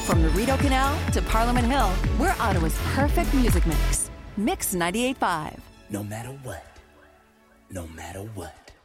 From the Rideau Canal to Parliament Hill, we're Ottawa's perfect music mix. Mix 98.5. No matter what. No matter what.